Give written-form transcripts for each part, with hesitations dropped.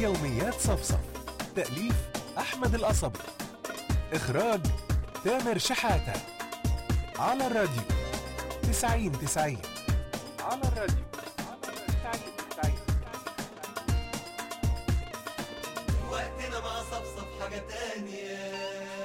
يوميات صفصف. تأليف أحمد القصبي. إخراج تامر شحاتة. على الراديو 90-90. على الراديو 90-90. وقتنا مع صفصف حاجة تانية.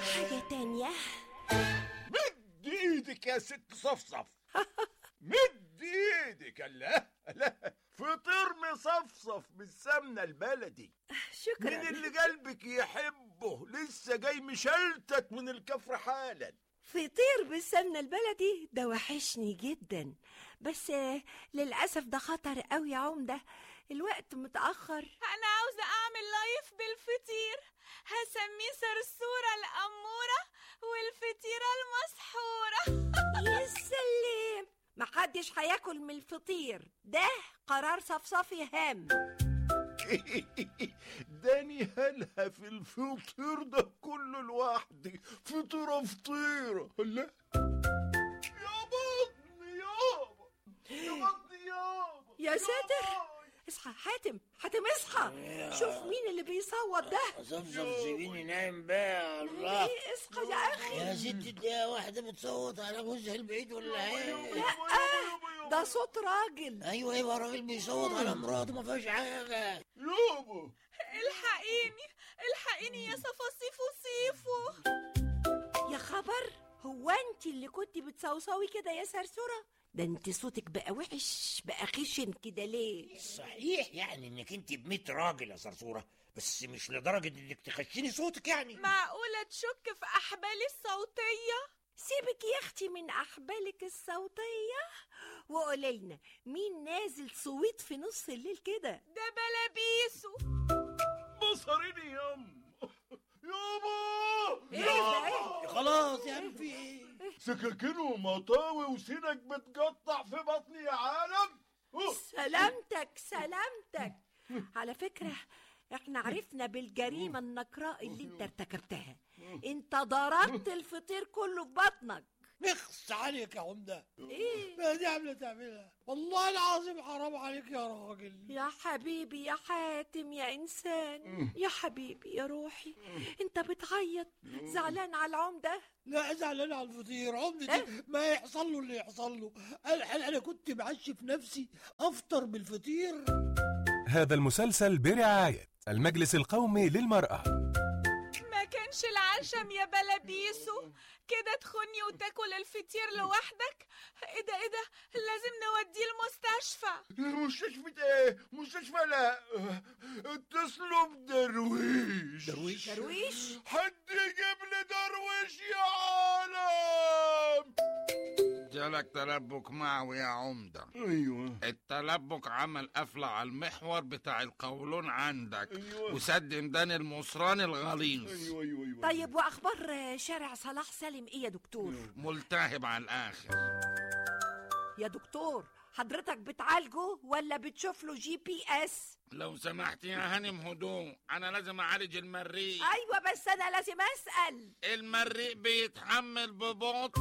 مد ايدك يا ست صفصف. مد ايدك. لا فطير مصفصف بالسمنة البلدي. شكرا. من اللي قلبك يحبه لسه جاي مشلتت من الكفر حالا. فطير بالسمنة البلدي ده وحشني جدا، بس للأسف ده خطر قوي يا عمدة، الوقت متأخر. أنا عاوزة أعمل لايف بالفطير، هسميه صرصورة الأمورة والفطيرة المسحورة. يا سلام، محدش هياكل من الفطير ده، قرار صفصفي هام. داني هلها في الفطير ده كله لوحدي. فطيرة لا يا بطني يابا. يا ساتر، اصحى حاتم اصحى، شوف مين اللي بيصوت ده. صفصف سيبيني نايم بقى. الله، ايه اصحى يا اخي. يا ست دقيقة واحدة بتصوت على جوزها البعيد ولا ايه؟ لا ده صوت راجل. ايوه يبقى راجل بيصوت على مراته، ما فيهاش حاجة. يابا الحقيني يا صفاصيفو صيفو. يا خبر، هو انت اللي كنتي بتصوصوي كده يا سرسورة؟ ده انت صوتك بقى وحش، بقى خشن كده ليه؟ صحيح يعني انك انت ب100 راجل يا صرصورة، بس مش لدرجة انك تخشني صوتك يعني. معقولة تشك في أحبالي الصوتية؟ سيبك يا اختي من احبالك الصوتية وقوليلنا مين نازل صويت في نص الليل كده؟ ده بلابيسو. بصريني يابا. ايه ده؟ خلاص يا عم، في ايه؟ سكاكين ومطاوي وسينك بتقطع في بطني يا عالم. سلامتك. على فكرة احنا عرفنا بالجريمة النكراء اللي انت ارتكبتها، انت ضربت الفطير كله في بطنك. بخس عليك يا عمدة. ايه ما دي عاملة تعملها، والله العظيم حرام عليك يا راجل. يا حبيبي يا حاتم يا انسان، يا حبيبي يا روحي، انت بتعيط زعلان على العمدة؟ لا زعلان على الفطير. عمدتي ما يحصل له اللي يحصل له. انا كنت معشي في نفسي افطر بالفطير. هذا المسلسل برعاية المجلس القومي للمرأة. ما كانش العشم يا بلابيسو كده تخني وتاكل الفطير لوحدك. ايه ده لازم نوديه المستشفى. مستشفى ايه؟ مستشفى لا، اتصلوا بدرويش. درويش؟ حد يجيب لي درويش يا عالم. جالك تلبك معوي يا عمدة. ايوه التلبك عمل قفلة على المحور بتاع القولون عندك. أيوة. وسد ميدان المصران الغليظ. ايوه. طيب واخبار شارع صلاح سالم ايه يا دكتور؟ ملتهب على الاخر. يا دكتور حضرتك بتعالجه ولا بتشوف له GPS؟ لو سمحت يا هانم هدوء، انا لازم اعالج المريء. ايوه بس انا لازم اسال. المريء بيتحمل ببطء.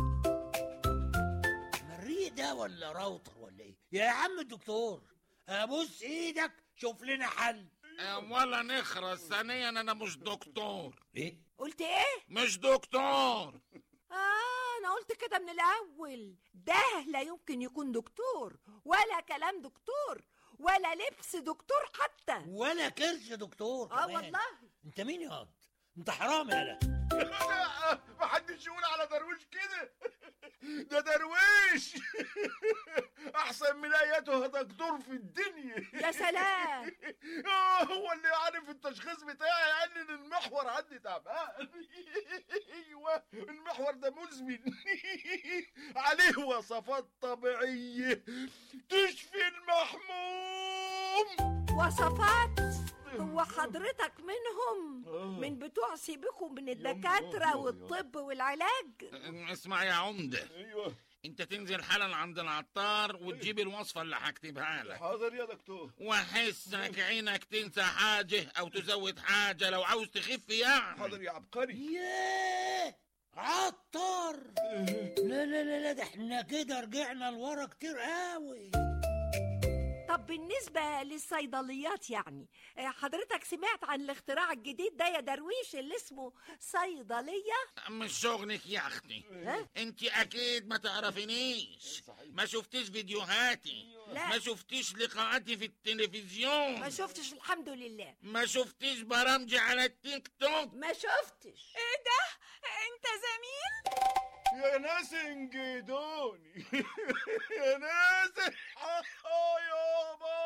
مريء ده ولا راوتر ولا ايه يا عم الدكتور؟ ابوس ايدك شوف لنا حل. ولا نخرس، ثانيا انا مش دكتور. ايه قلت ايه؟ مش دكتور. انا قلت كده من الاول، ده لا يمكن يكون دكتور ولا كلام دكتور ولا لبس دكتور حتى ولا كرش دكتور كمان. والله. انت مين يا قط؟ انت حرام يالا. لا محدش يقول على درويش كده. ده درويش احسن من اياته دكتور في الدنيا. يا سلام. هو اللي عارف التشخيص بتاعي، قال لي ان المحور عندي تعبان. ايوه المحور ده مزمن. عليه وصفات طبيعيه تشفي المحموم. وصفات؟ هو حضرتك منهم من بتوع سيبكم من الدكاترة والطب والعلاج؟ اسمع يا عمدة. ايوه انت تنزل حالا عند العطار وتجيب الوصفة اللي هكتبها لك. حاضر يا دكتور. وحسك عينك تنسى حاجة او تزود حاجة لو عاوز تخف يعني. حاضر يا عبقري. ياه عطار. لا ده احنا كده رجعنا لورا كتير قوي. طب بالنسبة للصيدليات يعني حضرتك سمعت عن الاختراع الجديد ده يا درويش اللي اسمه صيدلية؟ مش شغلك يا اختي. انت اكيد ما تعرفينيش، ما شفتيش فيديوهاتي، لا. ما شفتيش لقاءاتي في التلفزيون، ما شفتش الحمد لله. ما شفتيش برامجي على التيك توك. ما شفتش. ايه ده؟ انت زميل؟ يا ناس انجدوني يا ناس يابا.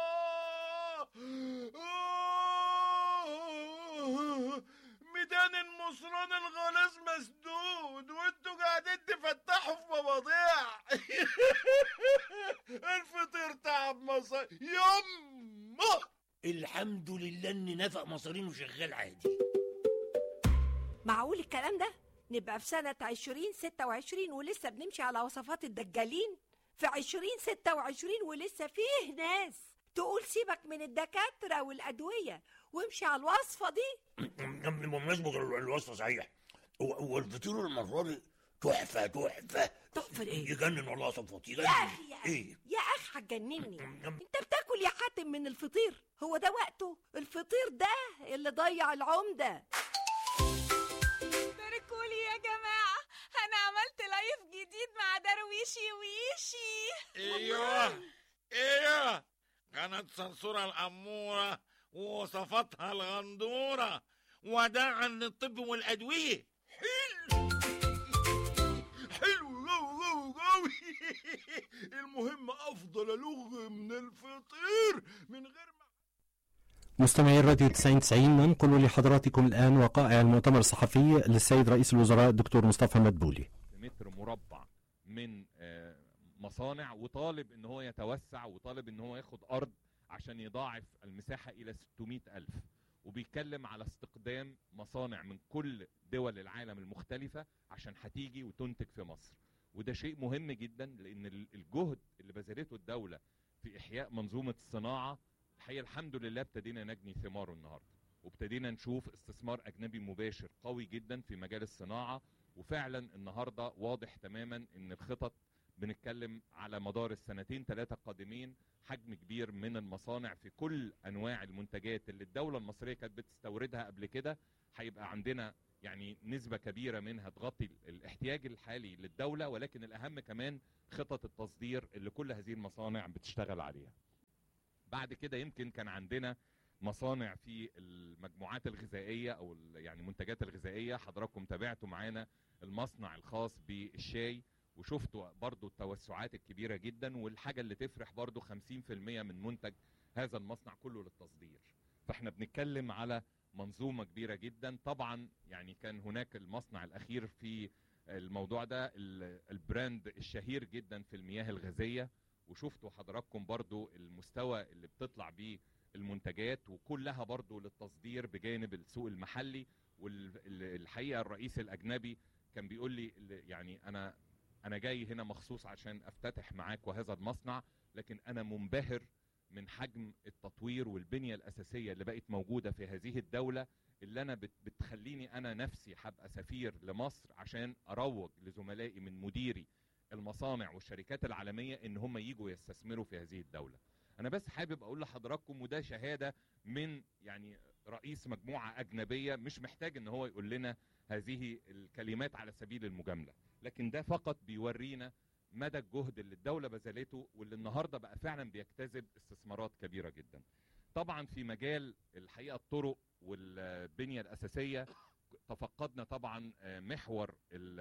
ميدان المصران الغلاظ مسدود وانتوا قاعدين تفتحوا في مواضيع. الفطير تعب مصر يما. الحمد لله ان نفق مصارينه شغال عادي. معقول الكلام ده؟ نبقى في سنة 2026 ولسه بنمشي على وصفات الدجالين؟ في 2026 ولسه فيه ناس تقول سيبك من الدكاترة والأدوية وامشي على الوصفة دي؟ بمناسبة الوصفة صحيح، هو الفطير المرة تحفة تحفة. تحفة ايه؟ يجنن والله صفوت، يجنن. يا أخي ايه يا أخي هتجنني. انت بتاكل يا حاتم من الفطير؟ هو ده وقته؟ الفطير ده اللي ضيع العمدة. باركولي يا جماعة، أنا عملت لايف جديد مع درويشي ويشي. ايوه قناة صرصورة الأمورة ووصفاتها الغندورة، وداعا للطب والأدوية. حلو قوي. المهم افضل الغ من الفطير من غير ما مستمعي الراديو 90 ننقل لحضراتكم الآن وقائع المؤتمر الصحفي للسيد رئيس الوزراء الدكتور مصطفى مدبولي. متر مربع من مصانع، وطالب ان هو يتوسع، وطالب ان هو ياخد ارض عشان يضاعف المساحة الى 600,000، وبيتكلم على استقدام مصانع من كل دول العالم المختلفة عشان هتيجي وتنتج في مصر. وده شيء مهم جدا، لان الجهد اللي بذلته الدولة في احياء منظومة الصناعة الحقيقة الحمد لله ابتدينا نجني ثماره النهاردة، وابتدينا نشوف استثمار اجنبي مباشر قوي جدا في مجال الصناعة. وفعلا النهاردة واضح تماما ان الخطط بنتكلم على مدار السنتين 3 قادمين حجم كبير من المصانع في كل انواع المنتجات اللي الدولة المصرية كانت بتستوردها قبل كده. هيبقى عندنا يعني نسبة كبيرة منها تغطي الاحتياج الحالي للدولة، ولكن الاهم كمان خطط التصدير اللي كل هذه المصانع بتشتغل عليها. بعد كده يمكن كان عندنا مصانع في المجموعات الغذائية او يعني منتجات الغذائية. حضراتكم تابعتوا معانا المصنع الخاص بالشاي وشفتوا برضو التوسعات الكبيرة جدا، والحاجة اللي تفرح برضو 50% من منتج هذا المصنع كله للتصدير. فاحنا بنتكلم على منظومة كبيرة جدا. طبعا يعني كان هناك المصنع الاخير في الموضوع ده البراند الشهير جدا في المياه الغازية، وشفتوا حضراتكم برضو المستوى اللي بتطلع بيه المنتجات، وكلها برضو للتصدير بجانب السوق المحلي. والحقيقة الرئيس الأجنبي كان بيقول لي يعني أنا جاي هنا مخصوص عشان أفتتح معاكم هذا المصنع، لكن أنا منبهر من حجم التطوير والبنية الأساسية اللي بقت موجودة في هذه الدولة، اللي أنا بتخليني أنا نفسي حابة سفير لمصر عشان أروج لزملائي من مديري المصانع والشركات العالمية ان هم ييجوا يستثمروا في هذه الدولة. انا بس حابب اقول لحضراتكم، وده شهادة من يعني رئيس مجموعة اجنبية، مش محتاج ان هو يقول لنا هذه الكلمات على سبيل المجاملة، لكن ده فقط بيورينا مدى الجهد اللي الدولة بذلته، واللي النهاردة بقى فعلا بيجتذب استثمارات كبيرة جدا. طبعا في مجال الحقيقة الطرق والبنية الاساسية تفقدنا طبعا محور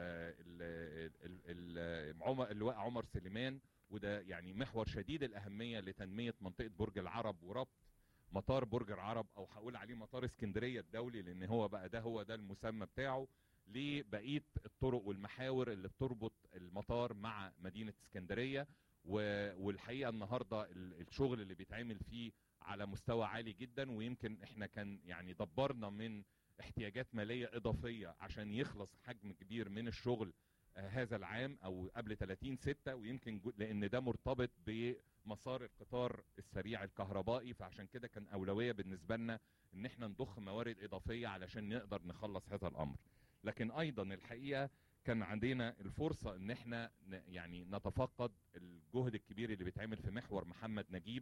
اللواء عمر سليمان، وده يعني محور شديد الأهمية لتنمية منطقة برج العرب وربط مطار برج العرب، او هقول عليه مطار اسكندرية الدولي، لان هو بقى هو ده المسمى بتاعه، لبقية الطرق والمحاور اللي بتربط المطار مع مدينة اسكندرية. والحقيقة النهاردة الشغل اللي بيتعمل فيه على مستوى عالي جدا، ويمكن احنا كان يعني دبرنا من احتياجات مالية اضافية عشان يخلص حجم كبير من الشغل هذا العام او قبل 30/6، ويمكن لان ده مرتبط بمسار القطار السريع الكهربائي، فعشان كده كان اولوية بالنسبة لنا ان احنا نضخ موارد اضافية علشان نقدر نخلص هذا الامر. لكن ايضا الحقيقة كان عندنا الفرصة ان احنا يعني نتفقد الجهد الكبير اللي بيتعمل في محور محمد نجيب،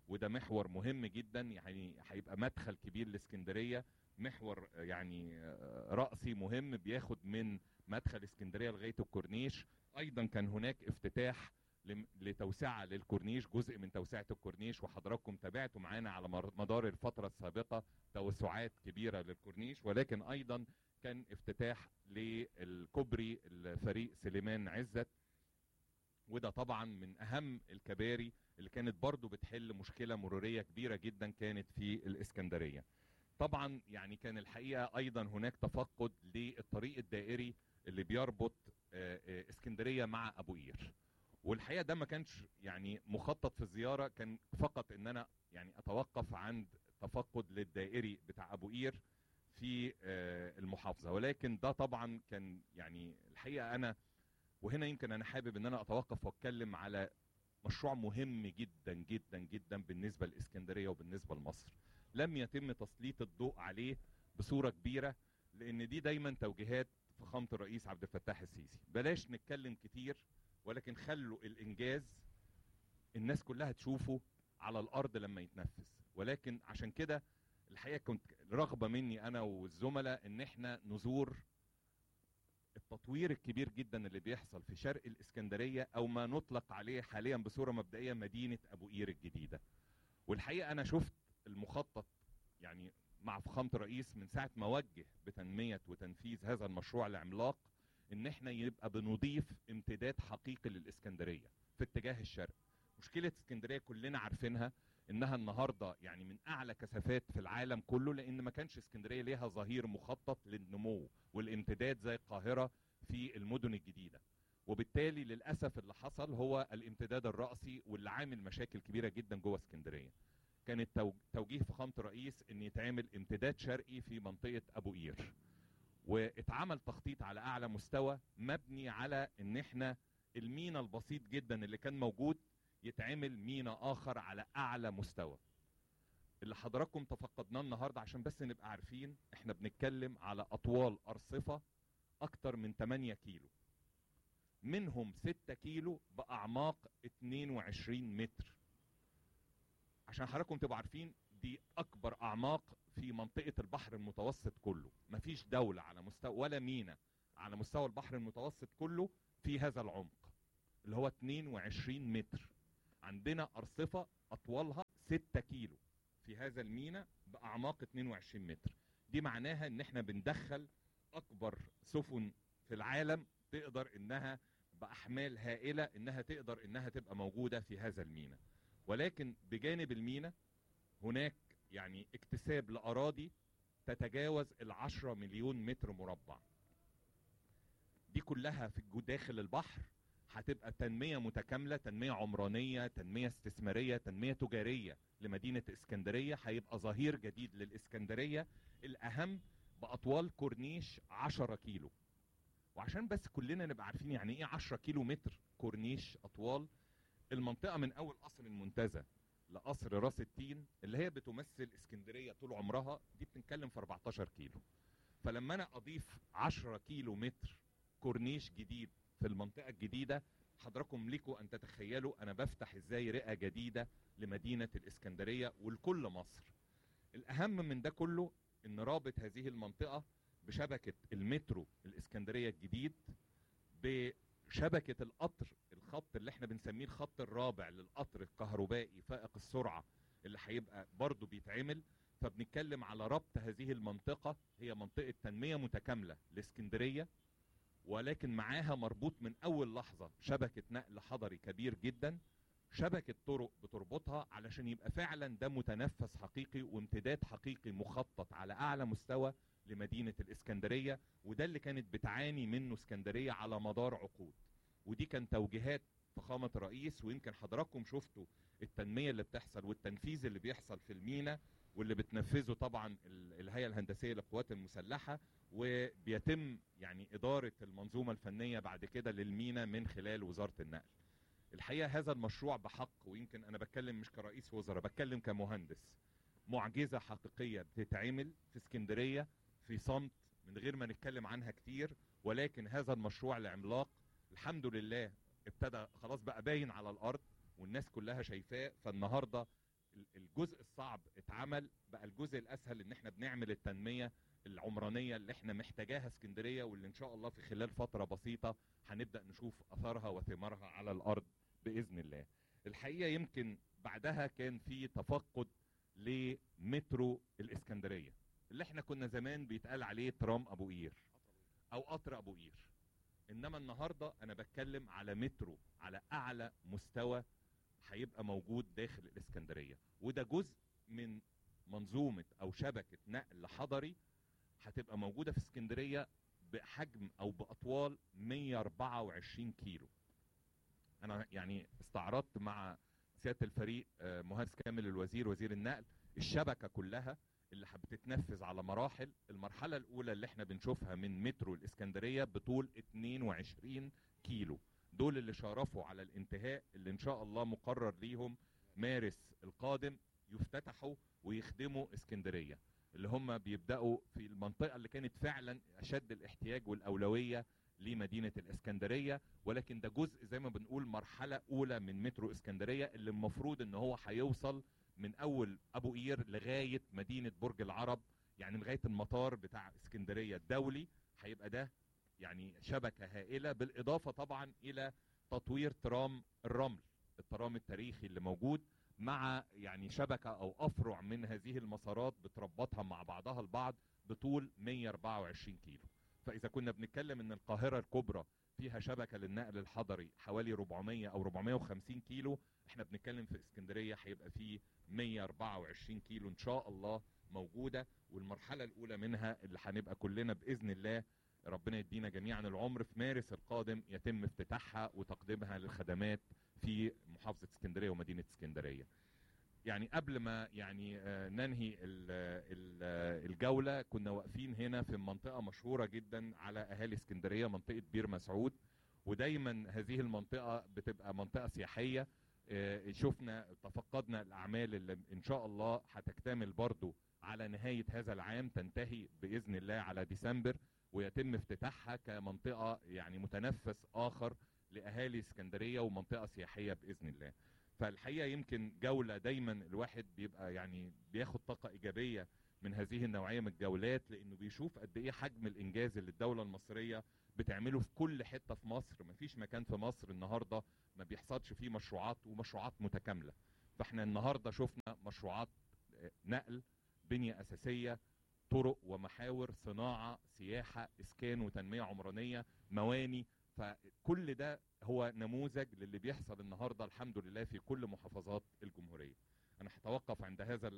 وده محور مهم جدا، يعني هيبقى مدخل كبير لاسكندريه، محور يعني رأسي مهم بياخد من مدخل اسكندريه لغايه الكورنيش. ايضا كان هناك افتتاح لتوسعه للكورنيش، جزء من توسعه الكورنيش، وحضراتكم تابعتوا معانا على مدار الفتره السابقه توسعات كبيره للكورنيش، ولكن ايضا كان افتتاح للكوبري الفريق سليمان عزت، وده طبعا من اهم الكباري اللي كانت برضو بتحل مشكله مروريه كبيره جدا كانت في الاسكندريه. طبعا يعني كان الحقيقه ايضا هناك تفقد للطريق الدائري اللي بيربط اسكندريه مع ابو قير، والحقيقه ده ما كانش يعني مخطط في الزياره، كان فقط ان انا يعني اتوقف عند تفقد للدائري بتاع ابو قير في المحافظه، ولكن ده طبعا كان يعني الحقيقه انا وهنا يمكن انا حابب ان انا اتوقف واتكلم على مشروع مهم جدا جدا جدا بالنسبه لاسكندريه وبالنسبه لمصر، لم يتم تسليط الضوء عليه بصوره كبيره، لان دي دايما توجيهات فخامه الرئيس عبد الفتاح السيسي، بلاش نتكلم كتير ولكن خلوا الانجاز الناس كلها تشوفه على الارض لما يتنفذ. ولكن عشان كده الحقيقه كنت رغبه مني انا والزملاء ان احنا نزور التطوير الكبير جدا اللي بيحصل في شرق الاسكندريه، او ما نطلق عليه حاليا بصوره مبدئيه مدينه ابو قير الجديده. والحقيقه انا شفت المخطط يعني مع فخامه الرئيس من ساعه ما وجه بتنميه وتنفيذ هذا المشروع العملاق، ان احنا يبقى بنضيف امتداد حقيقي للاسكندريه في اتجاه الشرق. مشكله اسكندريه كلنا عارفينها انها النهارده يعني من اعلى كثافات في العالم كله، لان ما كانش اسكندريه ليها ظهير مخطط للنمو والامتداد زي القاهره في المدن الجديده، وبالتالي للاسف اللي حصل هو الامتداد الرأسي واللي عامل مشاكل كبيره جدا جوه اسكندريه. كان توجيه فخامه الرئيس ان يتعمل امتداد شرقي في منطقه ابو قير، واتعمل تخطيط على اعلى مستوى مبني على ان احنا المينا البسيط جدا اللي كان موجود يتعمل مينا اخر على اعلى مستوى. اللي حضراتكم تفقدناه النهارده عشان بس نبقى عارفين، احنا بنتكلم على اطوال ارصفه اكتر من 8 كيلو، منهم 6 كيلو باعماق 22 متر. عشان حضراتكم تبقوا عارفين دي اكبر اعماق في منطقه البحر المتوسط كله، مفيش دوله على مستوى ولا مينا على مستوى البحر المتوسط كله في هذا العمق اللي هو 22 متر. عندنا ارصفه اطوالها 6 كيلو في هذا المينا باعماق 22 متر. دي معناها ان احنا بندخل اكبر سفن في العالم تقدر انها باحمال هائله انها تقدر انها تبقى موجوده في هذا المينا. ولكن بجانب المينا هناك يعني اكتساب لاراضي تتجاوز 10 مليون متر مربع. دي كلها في داخل البحر هتبقى تنمية متكاملة، تنمية عمرانية، تنمية استثمارية، تنمية تجارية لمدينة اسكندرية. هيبقى ظهير جديد للاسكندرية، الأهم بأطوال كورنيش 10 كيلو. وعشان بس كلنا نبقى عارفين يعني ايه 10 كيلو متر كورنيش أطوال، المنطقة من أول قصر المنتزه لقصر راس التين اللي هي بتمثل اسكندرية طول عمرها، دي بتتكلم في 14 كيلو. فلما أنا أضيف 10 كيلو متر كورنيش جديد في المنطقة الجديدة، حضراتكم ليكوا أن تتخيلوا أنا بفتح إزاي رئة جديدة لمدينة الإسكندرية ولكل مصر. الأهم من ده كله إن رابط هذه المنطقة بشبكة المترو الإسكندرية الجديد، بشبكة القطر، الخط اللي احنا بنسميه الخط الرابع للقطر الكهربائي فائق السرعة اللي هيبقى برضو بيتعمل. فبنتكلم على ربط هذه المنطقة، هي منطقة تنمية متكاملة لإسكندرية، ولكن معاها مربوط من اول لحظة شبكة نقل حضري كبير جدا، شبكة طرق بتربطها علشان يبقى فعلا ده متنفس حقيقي وامتداد حقيقي مخطط على اعلى مستوى لمدينة الاسكندرية. وده اللي كانت بتعاني منه اسكندرية على مدار عقود، ودي كان توجيهات فخامة الرئيس. ويمكن حضراتكم شفتوا التنمية اللي بتحصل والتنفيذ اللي بيحصل في المينا، واللي بتنفذه طبعا الهيئة الهندسية للقوات المسلحة، وبيتم يعني إدارة المنظومة الفنية بعد كده للمينا من خلال وزارة النقل. الحقيقة هذا المشروع بحق، ويمكن أنا بتكلم مش كرئيس وزراء، بتكلم كمهندس، معجزة حقيقية بتتعمل في اسكندرية في صمت من غير ما نتكلم عنها كتير. ولكن هذا المشروع العملاق الحمد لله ابتدى خلاص بقى باين على الأرض والناس كلها شايفاه. فالنهاردة الجزء الصعب اتعمل، بقى الجزء الاسهل ان احنا بنعمل التنميه العمرانيه اللي احنا محتاجاها اسكندريه، واللي ان شاء الله في خلال فتره بسيطه هنبدا نشوف اثرها وثمارها على الارض باذن الله. الحقيقه يمكن بعدها كان في تفقد لمترو الاسكندريه اللي احنا كنا زمان بيتقال عليه ترام ابو قير او قطر ابو قير، انما النهارده انا بتكلم على مترو على اعلى مستوى هيبقى موجود داخل الاسكندريه، وده جزء من منظومه او شبكه نقل حضري هتبقى موجوده في اسكندريه بحجم او باطوال 124 كيلو. انا يعني استعرضت مع سياده الفريق مهندس كامل الوزير وزير النقل الشبكه كلها اللي بتتنفذ على مراحل. المرحله الاولى اللي احنا بنشوفها من مترو الاسكندريه بطول 22 كيلو، دول اللي شارفوا على الانتهاء اللي ان شاء الله مقرر ليهم مارس القادم يفتتحوا ويخدموا اسكندريه، اللي هم بيبداوا في المنطقه اللي كانت فعلا اشد الاحتياج والاولويه لمدينه الاسكندريه، ولكن ده جزء زي ما بنقول مرحله اولى من مترو اسكندريه اللي المفروض ان هو هيوصل من اول ابو قير لغايه مدينه برج العرب، يعني لغايه المطار بتاع اسكندريه الدولي. هيبقى ده يعني شبكه هائله، بالاضافه طبعا الى تطوير ترام الرمل، الترام التاريخي اللي موجود، مع يعني شبكه او افرع من هذه المسارات بتربطها مع بعضها البعض بطول 124 كيلو. فاذا كنا بنتكلم ان القاهره الكبرى فيها شبكه للنقل الحضري حوالي 400 او 450 كيلو، احنا بنتكلم في اسكندريه هيبقى فيه 124 كيلو ان شاء الله موجوده، والمرحله الاولى منها اللي هنبقى كلنا باذن الله ربنا يدينا جميعا العمر في مارس القادم يتم افتتاحها وتقديمها للخدمات في محافظه اسكندريه ومدينه اسكندريه. يعني قبل ما يعني ننهي الجوله كنا واقفين هنا في منطقه مشهوره جدا على اهالي اسكندريه، منطقه بير مسعود، ودايما هذه المنطقه بتبقى منطقه سياحيه. شفنا تفقدنا الاعمال اللي ان شاء الله هتكتمل برضو على نهايه هذا العام، تنتهي باذن الله على ديسمبر، ويتم افتتاحها كمنطقه يعني متنفس اخر لاهالي اسكندريه ومنطقه سياحيه باذن الله. فالحقيقه يمكن جوله دايما الواحد بيبقى يعني بياخد طاقه ايجابيه من هذه النوعيه من الجولات، لانه بيشوف قد ايه حجم الانجاز اللي الدوله المصريه بتعمله في كل حته في مصر. مفيش مكان في مصر النهارده ما بيحصلش فيه مشروعات ومشروعات متكامله. فاحنا النهارده شفنا مشروعات نقل، بنيه اساسيه، طرق ومحاور، صناعه، سياحه، اسكان وتنميه عمرانيه، مواني. فكل ده هو نموذج للي بيحصل النهارده الحمد لله في كل محافظات الجمهوريه. انا هتوقف عند هذا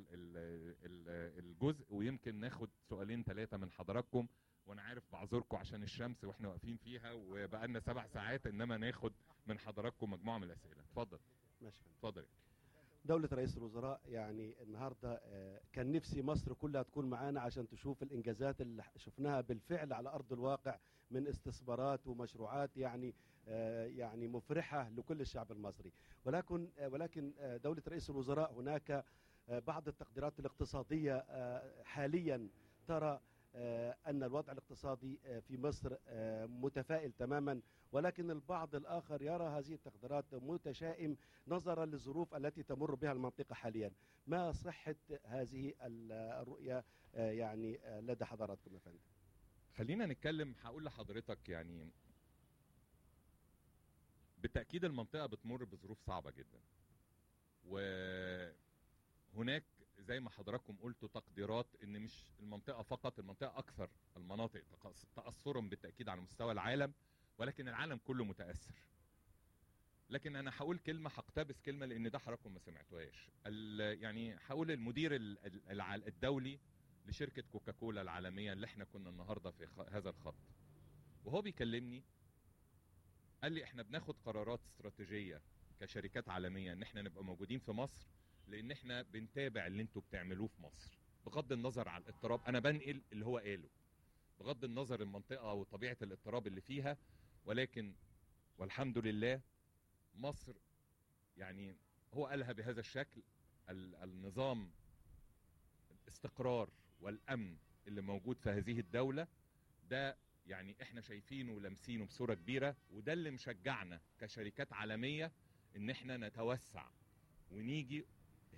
الجزء، ويمكن ناخد سؤالين ثلاثه من حضراتكم، وانا عارف بعذركم عشان الشمس واحنا واقفين فيها وبقالنا 7 ساعات، انما ناخد من حضراتكم مجموعه من الاسئله. اتفضل. ماشي. اتفضل. دولة رئيس الوزراء، يعني النهارده كان نفسي مصر كلها تكون معانا عشان تشوف الانجازات اللي شفناها بالفعل على ارض الواقع من استثمارات ومشروعات يعني مفرحة لكل الشعب المصري، ولكن دولة رئيس الوزراء هناك بعض التقديرات الاقتصادية حاليا ترى أن الوضع الاقتصادي في مصر متفائل تماما، ولكن البعض الآخر يرى هذه التقديرات متشائم نظرا للظروف التي تمر بها المنطقة حاليا. ما صحة هذه الرؤية يعني لدى حضراتكم يا فندم؟ خلينا نتكلم. هقول لحضرتك يعني بالتأكيد المنطقة بتمر بظروف صعبة جدا، وهناك زي ما حضراتكم قلتوا تقديرات ان مش المنطقة فقط، المنطقة اكثر المناطق تأثرا بالتأكيد على مستوى العالم، ولكن العالم كله متأثر. لكن انا هقول كلمة، هقتبس كلمة لان ده حضراتكم ما سمعتوهاش. يعني هقول المدير الدولي لشركة كوكاكولا العالمية اللي احنا كنا النهاردة في هذا الخط، وهو بيكلمني قال لي احنا بناخد قرارات استراتيجية كشركات عالمية ان احنا نبقى موجودين في مصر، لان احنا بنتابع اللي انتوا بتعملوه في مصر بغض النظر عن الاضطراب. انا بنقل اللي هو قاله بغض النظر المنطقة وطبيعة الاضطراب اللي فيها، ولكن والحمد لله مصر يعني هو قالها بهذا الشكل، النظام الاستقرار والامن اللي موجود في هذه الدولة ده يعني احنا شايفينه ولمسينه بصورة كبيرة، وده اللي مشجعنا كشركات عالمية ان احنا نتوسع ونيجي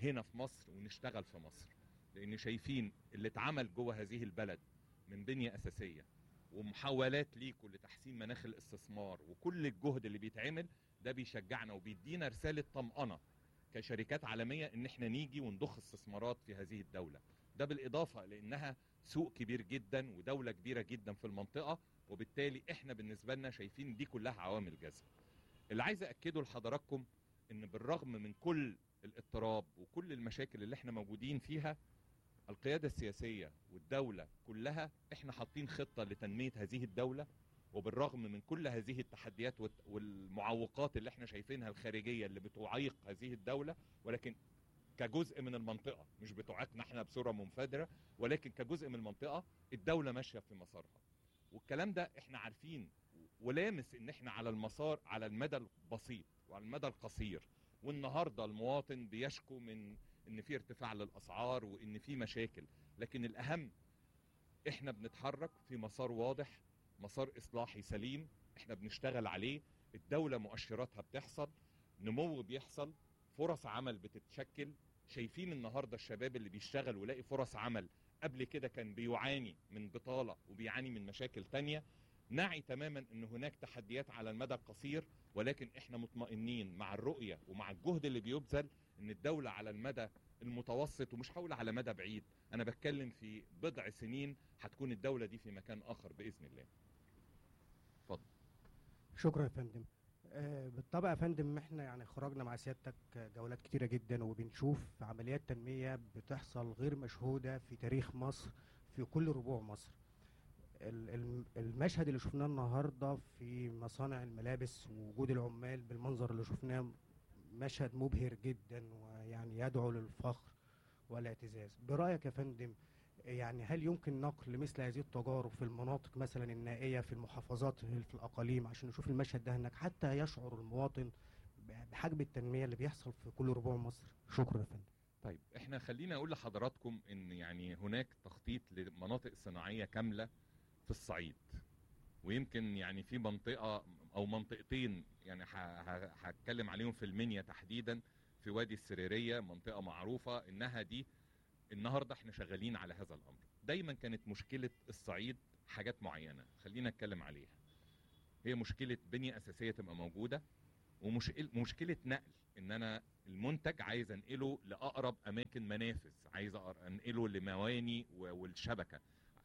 هنا في مصر ونشتغل في مصر، لان شايفين اللي اتعمل جوه هذه البلد من بنية اساسية ومحاولات ليكوا لتحسين مناخ الاستثمار، وكل الجهد اللي بيتعمل ده بيشجعنا وبيدينا رسالة طمأنة كشركات عالمية ان احنا نيجي ونضخ استثمارات في هذه الدولة. ده بالاضافة لانها سوق كبير جدا ودولة كبيرة جدا في المنطقة، وبالتالي احنا بالنسبة لنا شايفين دي كلها عوامل جذب. اللي عايز اكده لحضراتكم ان بالرغم من كل الاضطراب وكل المشاكل اللي احنا موجودين فيها، القيادة السياسية والدولة كلها احنا حاطين خطة لتنمية هذه الدولة، وبالرغم من كل هذه التحديات والمعوقات اللي احنا شايفينها الخارجية اللي بتعيق هذه الدولة، ولكن كجزء من المنطقة، مش بتعيقنا احنا بصورة منفردة، ولكن كجزء من المنطقة الدولة ماشية في مسارها. والكلام ده احنا عارفين ولامس ان احنا على المسار على المدى البسيط وعلى المدى القصير. والنهاردة المواطن بيشكو من ان في ارتفاع للاسعار وان في مشاكل، لكن الاهم احنا بنتحرك في مسار واضح، مسار اصلاحي سليم احنا بنشتغل عليه. الدولة مؤشراتها بتحصل، نمو بيحصل، فرص عمل بتتشكل. شايفين النهاردة الشباب اللي بيشتغل ولاقي فرص عمل، قبل كده كان بيعاني من بطالة وبيعاني من مشاكل تانية. نعي تماما ان هناك تحديات على المدى القصير، ولكن احنا مطمئنين مع الرؤية ومع الجهد اللي بيبذل ان الدولة على المدى المتوسط، ومش هقول على مدى بعيد، انا بتكلم في بضع سنين هتكون الدولة دي في مكان اخر باذن الله. اتفضل. شكرا يا فندم. بالطبع يا فندم احنا يعني خرجنا مع سيادتك جولات كتيرة جدا، وبنشوف عمليات تنمية بتحصل غير مشهودة في تاريخ مصر في كل ربوع مصر. المشهد اللي شفناه النهاردة في مصانع الملابس ووجود العمال بالمنظر اللي شفناه مشهد مبهر جدا، ويعني يدعو للفخر والاعتزاز. برأيك يا فندم يعني هل يمكن نقل مثل هذه التجارب في المناطق مثلا النائية في المحافظات في الأقاليم عشان نشوف المشهد ده هناك حتى يشعر المواطن بحجم التنمية اللي بيحصل في كل ربوع مصر؟ شكرا يا فندم. طيب احنا خلينا اقول لحضراتكم ان يعني هناك تخطيط لمناطق صناعية كاملة في الصعيد، ويمكن يعني في منطقة او منطقتين يعني هتكلم عليهم في المنيا تحديدا، في وادي السريرية، منطقة معروفة انها دي النهاردة احنا شغالين على هذا الامر. دايما كانت مشكلة الصعيد حاجات معينة خلينا نتكلم عليها، هي مشكلة بنية اساسية تبقى موجودة، ومشكلة نقل، ان انا المنتج عايز انقله لاقرب اماكن منافذ، عايز انقله لمواني والشبكة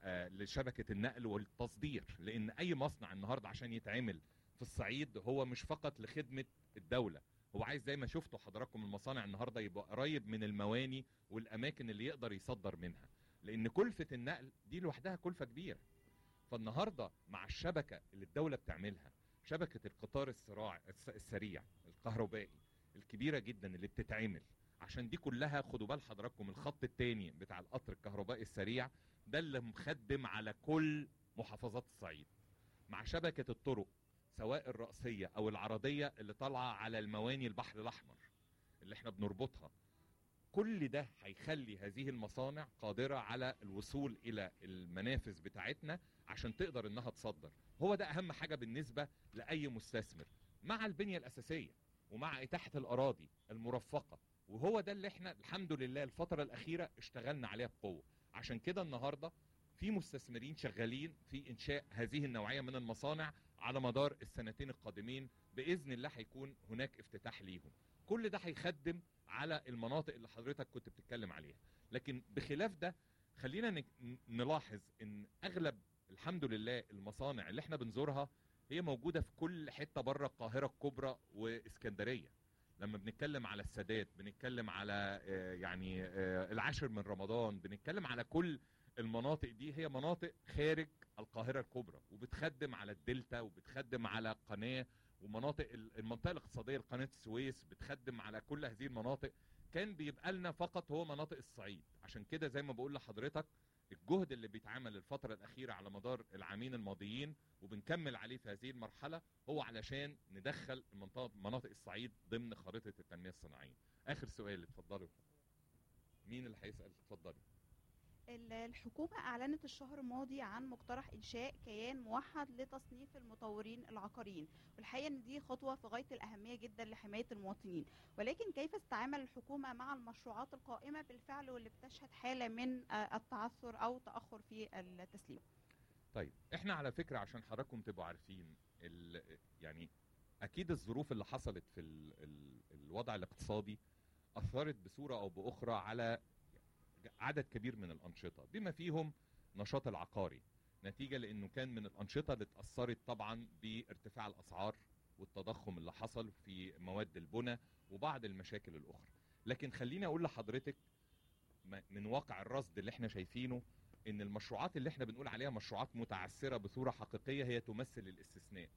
لشبكة النقل والتصدير. لان اي مصنع النهاردة عشان يتعمل في الصعيد هو مش فقط لخدمة الدولة، هو عايز زي ما شفتوا حضراتكم المصانع النهاردة يبقى قريب من المواني والاماكن اللي يقدر يصدر منها، لان كلفة النقل دي لوحدها كلفة كبيرة. فالنهاردة مع الشبكة اللي الدولة بتعملها، شبكة القطار السريع الكهربائي الكبيرة جدا اللي بتتعمل، عشان دي كلها خدوا بال حضراتكم الخط التاني بتاع القطر الكهربائي السريع ده اللي مخدم على كل محافظات الصعيد، مع شبكة الطرق سواء الرأسية او العرضية اللي طالعة على المواني البحر الاحمر اللي احنا بنربطها. كل ده هيخلي هذه المصانع قادرة على الوصول الى المنافذ بتاعتنا عشان تقدر انها تصدر. هو ده اهم حاجة بالنسبة لاي مستثمر، مع البنية الاساسية ومع اتاحة الاراضي المرفقة، وهو ده اللي احنا الحمد لله الفترة الاخيرة اشتغلنا عليها بقوة. عشان كده النهاردة في مستثمرين شغالين في انشاء هذه النوعية من المصانع على مدار السنتين القادمين بإذن الله هيكون هناك افتتاح ليهم. كل ده هيخدم على المناطق اللي حضرتك كنت بتتكلم عليها. لكن بخلاف ده خلينا نلاحظ ان اغلب الحمد لله المصانع اللي احنا بنزورها هي موجودة في كل حتة بره القاهرة الكبرى واسكندرية. لما بنتكلم على السادات، بنتكلم على يعني العاشر من رمضان، بنتكلم على كل المناطق دي هي مناطق خارج القاهرة الكبرى، وبتخدم على الدلتا وبتخدم على قناة ومناطق المنطقة الاقتصادية لقناة السويس، بتخدم على كل هذه المناطق. كان بيبقى لنا فقط هو مناطق الصعيد. عشان كده زي ما بقول لحضرتك الجهد اللي بيتعمل الفترة الأخيرة على مدار العامين الماضيين وبنكمل عليه في هذه المرحلة هو علشان ندخل مناطق الصعيد ضمن خريطة التنمية الصناعية. آخر سؤال اتفضلوا. مين اللي هيسأل؟ اتفضلوا. الحكومة أعلنت الشهر الماضي عن مقترح إنشاء كيان موحد لتصنيف المطورين العقاريين، والحقيقة إن دي خطوة في غاية الأهمية جدا لحماية المواطنين، ولكن كيف تتعامل الحكومة مع المشروعات القائمة بالفعل واللي بتشهد حالة من التعثر أو تأخر في التسليم؟ طيب احنا على فكرة عشان حضراتكم تبقوا عارفين يعني أكيد الظروف اللي حصلت في الوضع الاقتصادي أثرت بصورة أو بأخرى على عدد كبير من الأنشطة بما فيهم نشاط العقاري، نتيجة لأنه كان من الأنشطة اللي اتأثرت طبعا بارتفاع الأسعار والتضخم اللي حصل في مواد البناء وبعض المشاكل الأخرى. لكن خليني أقول لحضرتك من واقع الرصد اللي احنا شايفينه إن المشروعات اللي احنا بنقول عليها مشروعات متعثرة بصورة حقيقية هي تمثل الاستثناء،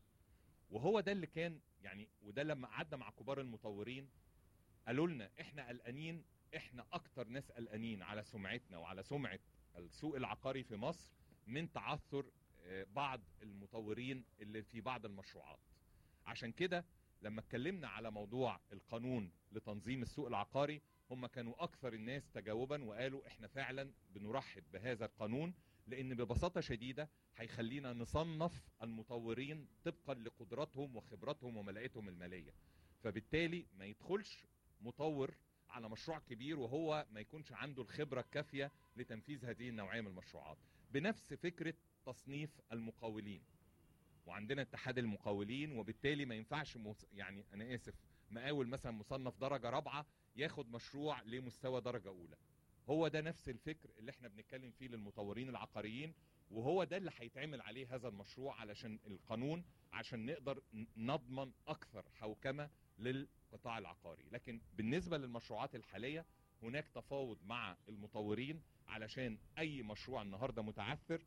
وهو ده اللي كان يعني، وده لما قعدنا مع كبار المطورين قالوا لنا احنا قلقانين، احنا اكتر ناس قلقانين على سمعتنا وعلى سمعة السوق العقاري في مصر من تعثر بعض المطورين اللي في بعض المشروعات. عشان كده لما اتكلمنا على موضوع القانون لتنظيم السوق العقاري هم كانوا اكثر الناس تجاوبا وقالوا احنا فعلا بنرحب بهذا القانون، لان ببساطة شديدة هيخلينا نصنف المطورين طبقا لقدراتهم وخبراتهم وملاءتهم المالية، فبالتالي ما يدخلش مطور على مشروع كبير وهو ما يكونش عنده الخبرة الكافية لتنفيذ هذه النوعية من المشروعات. بنفس فكرة تصنيف المقاولين، وعندنا اتحاد المقاولين، وبالتالي ما ينفعش يعني أنا آسف مقاول مثلا مصنف درجة رابعة ياخد مشروع لمستوى درجة أولى. هو ده نفس الفكر اللي احنا بنتكلم فيه للمطورين العقاريين، وهو ده اللي هيتعمل عليه هذا المشروع علشان القانون، عشان نقدر نضمن أكثر حوكمة للقطاع العقاري. لكن بالنسبة للمشروعات الحالية هناك تفاوض مع المطورين علشان أي مشروع النهاردة متعثر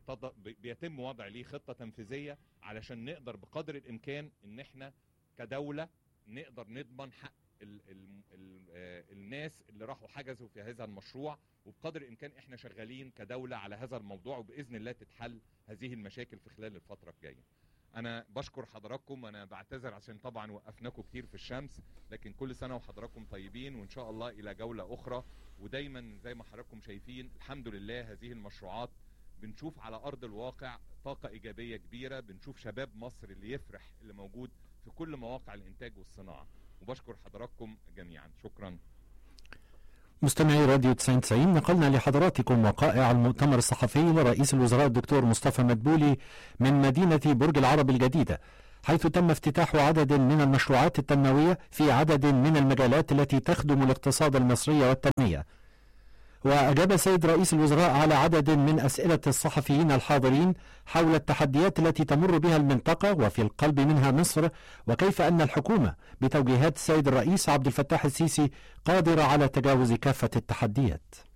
بيتم وضع ليه خطة تنفيذية علشان نقدر بقدر الإمكان إن احنا كدولة نقدر نضمن حق الناس اللي راحوا حجزوا في هذا المشروع، وبقدر الإمكان احنا شغالين كدولة على هذا الموضوع، وبإذن الله تتحل هذه المشاكل في خلال الفترة الجاية. أنا بشكر حضراتكم، أنا بعتذر عشان طبعا وقفناكم كتير في الشمس، لكن كل سنة وحضراتكم طيبين، وإن شاء الله إلى جولة أخرى. ودايما زي ما حضراتكم شايفين الحمد لله هذه المشروعات بنشوف على أرض الواقع طاقة إيجابية كبيرة، بنشوف شباب مصر اللي يفرح اللي موجود في كل مواقع الإنتاج والصناعة، وبشكر حضراتكم جميعا. شكرا. مستمعي راديو 90 نقلنا لحضراتكم وقائع المؤتمر الصحفي لرئيس الوزراء الدكتور مصطفى مدبولي من مدينة برج العرب الجديدة، حيث تم افتتاح عدد من المشروعات التنموية في عدد من المجالات التي تخدم الاقتصاد المصري والتنمية. وأجاب السيد رئيس الوزراء على عدد من أسئلة الصحفيين الحاضرين حول التحديات التي تمر بها المنطقة وفي القلب منها مصر، وكيف أن الحكومة بتوجيهات السيد الرئيس عبد الفتاح السيسي قادرة على تجاوز كافة التحديات.